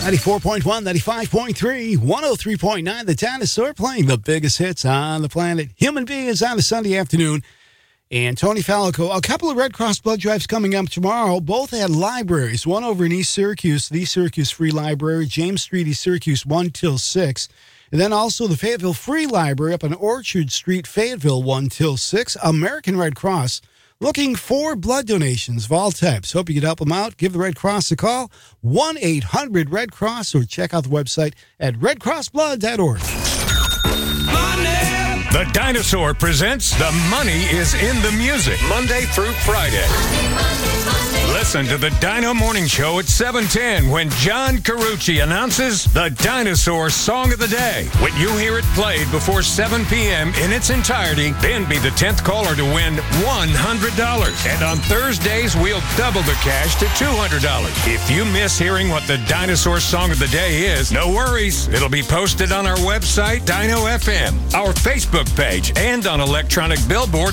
94.1, 95.3, 103.9. The Dinosaur playing the biggest hits on the planet. Human Beings on a Sunday afternoon. And Tony Falco, a couple of Red Cross blood drives coming up tomorrow, both at libraries. One over in East Syracuse, the East Syracuse Free Library, James Street, East Syracuse, 1 till 6. And then also the Fayetteville Free Library up on Orchard Street, Fayetteville, 1 till 6. American Red Cross looking for blood donations of all types. Hope you can help them out. Give the Red Cross a call, 1-800-RED-CROSS, or check out the website at redcrossblood.org. The Dinosaur presents The Money is in the Music, Monday through Friday. Listen to the Dino Morning Show at 7:10 when John Carucci announces the Dinosaur Song of the Day. When you hear it played before 7 p.m. in its entirety, then be the 10th caller to win $100. And on Thursdays, we'll double the cash to $200. If you miss hearing what the Dinosaur Song of the Day is, no worries. It'll be posted on our website, Dino FM, our Facebook page, and on electronic billboard